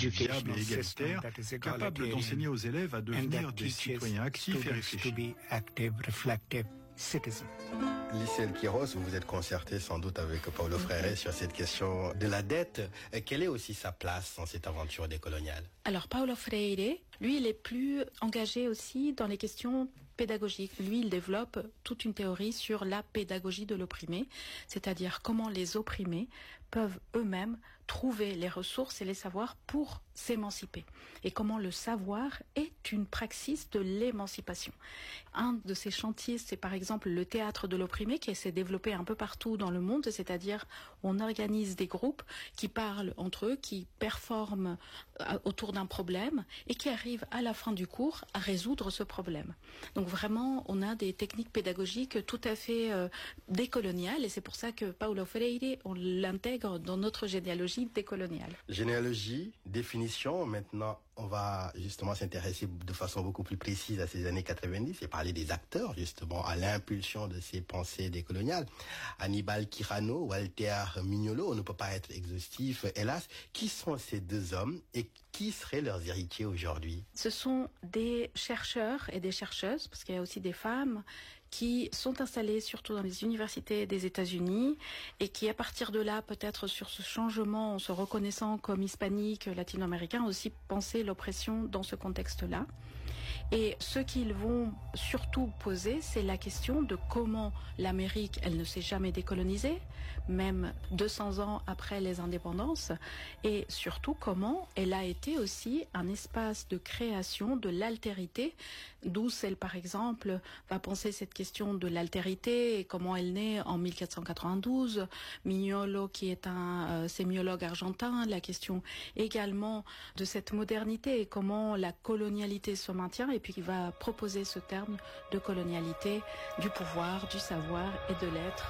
pédagogie viable et égalitaire, capable d'enseigner aux élèves à devenir des citoyens actifs et réfléchis. Lycée Quiros, vous vous êtes concerté sans doute avec Paulo Freire sur cette question de la dette. Quelle est aussi sa place dans cette aventure décoloniale? Alors Paulo Freire, lui, il est plus engagé aussi dans les questions pédagogiques. Lui, il développe toute une théorie sur la pédagogie de l'opprimé, c'est-à-dire comment les opprimés peuvent eux-mêmes trouver les ressources et les savoirs pour s'émanciper. Et comment le savoir est une praxis de l'émancipation. Un de ces chantiers, c'est par exemple le théâtre de l'opprimé qui s'est développé un peu partout dans le monde, c'est-à-dire on organise des groupes qui parlent entre eux, qui performent autour d'un problème et qui arrivent à la fin du cours à résoudre ce problème. Donc vraiment, on a des techniques pédagogiques tout à fait décoloniales et c'est pour ça que Paulo Freire, on l'intègre dans notre généalogie décoloniale. Généalogie, définition, maintenant on va justement s'intéresser de façon beaucoup plus précise à ces années 90 et parler des acteurs justement à l'impulsion de ces pensées décoloniales. Aníbal Quijano, Walter Mignolo, on ne peut pas être exhaustif, hélas. Qui sont ces deux hommes et qui seraient leurs héritiers aujourd'hui? Ce sont des chercheurs et des chercheuses, parce qu'il y a aussi des femmes qui sont installées surtout dans les universités des États-Unis et qui, à partir de là, peut-être sur ce changement, en se reconnaissant comme hispanique, latino-américain, ont aussi pensé l'oppression dans ce contexte-là. Et ce qu'ils vont surtout poser, c'est la question de comment l'Amérique, elle ne s'est jamais décolonisée, même 200 ans après les indépendances, et surtout comment elle a été aussi un espace de création de l'altérité, d'où celle, par exemple, va penser cette question de l'altérité et comment elle naît en 1492. Mignolo, qui est un sémiologue argentin, la question également de cette modernité et comment la colonialité se maintient, et puis qui va proposer ce terme de colonialité du pouvoir, du savoir et de l'être.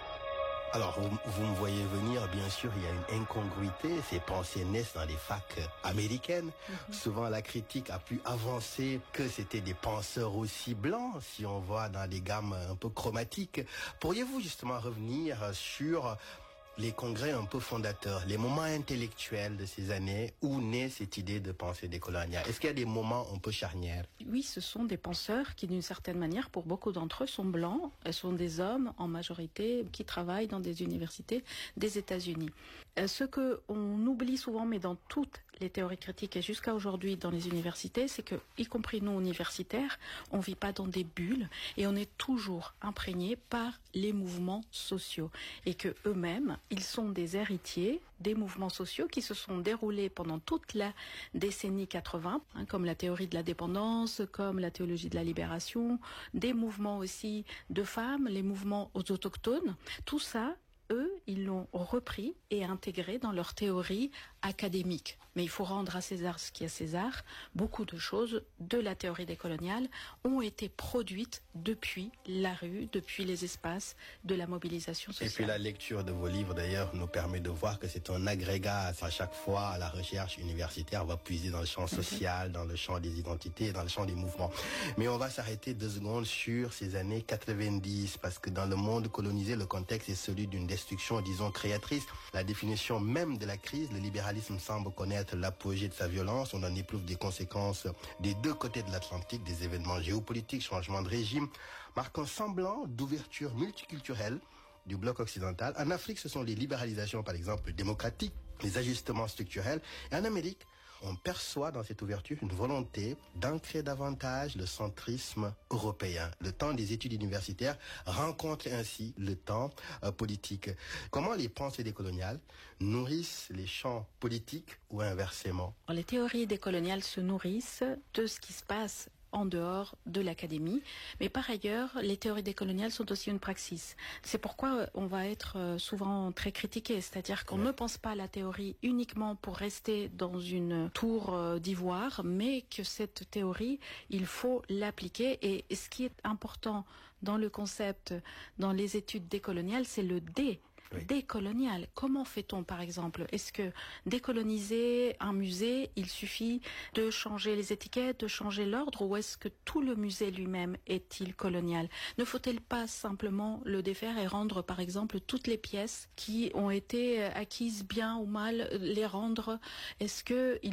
Alors, vous me voyez venir, bien sûr, il y a une incongruité. Ces pensées naissent dans les facs américaines. Souvent, la critique a pu avancer que c'était des penseurs aussi blancs, si on voit dans des gammes un peu chromatiques. Pourriez-vous justement revenir sur les congrès un peu fondateurs, les moments intellectuels de ces années où naît cette idée de pensée décoloniale? Est-ce qu'il y a des moments un peu charnières? Oui, ce sont des penseurs qui, d'une certaine manière, pour beaucoup d'entre eux, sont blancs. Ce sont des hommes, en majorité, qui travaillent dans des universités des États-Unis. Ce que on oublie souvent, mais dans toutes les théories critiques et jusqu'à aujourd'hui dans les universités, c'est que, y compris nous, universitaires, on vit pas dans des bulles et on est toujours imprégné par les mouvements sociaux et que eux-mêmes, ils sont des héritiers des mouvements sociaux qui se sont déroulés pendant toute la décennie 80, comme la théorie de la dépendance, comme la théologie de la libération, des mouvements aussi de femmes, les mouvements autochtones. Tout ça, eux, ils l'ont repris et intégré dans leur théorie académique. Mais il faut rendre à César ce qui est à César. Beaucoup de choses de la théorie décoloniale ont été produites depuis la rue, depuis les espaces de la mobilisation sociale. Et puis la lecture de vos livres, d'ailleurs, nous permet de voir que c'est un agrégat. À chaque fois, la recherche universitaire va puiser dans le champ social, dans le champ des identités, dans le champ des mouvements. Mais on va s'arrêter 2 secondes sur ces années 90, parce que dans le monde colonisé, le contexte est celui d'une destruction, disons, créatrice. La définition même de la crise, le libéralisme semble connaître l'apogée de sa violence. On en éprouve des conséquences des 2 côtés de l'Atlantique, des événements géopolitiques, changement de régime, marquant semblant d'ouverture multiculturelle du bloc occidental. En Afrique, ce sont les libéralisations, par exemple, démocratiques, les ajustements structurels. Et en Amérique, on perçoit dans cette ouverture une volonté d'ancrer davantage le centrisme européen. Le temps des études universitaires rencontre ainsi le temps politique. Comment les pensées décoloniales nourrissent les champs politiques ou inversement? Les théories décoloniales se nourrissent de ce qui se passe en dehors de l'académie. Mais par ailleurs, les théories décoloniales sont aussi une praxis. C'est pourquoi on va être souvent très critiqué. C'est-à-dire qu'on ne pense pas à la théorie uniquement pour rester dans une tour d'ivoire, mais que cette théorie, il faut l'appliquer. Et ce qui est important dans le concept, dans les études décoloniales, c'est le D. Décolonial. Comment fait-on, par exemple? Est-ce que décoloniser un musée, il suffit de changer les étiquettes, de changer l'ordre, ou est-ce que tout le musée lui-même est-il colonial? Ne faut-il pas simplement le défaire et rendre, par exemple, toutes les pièces qui ont été acquises bien ou mal, les rendre? Est-ce que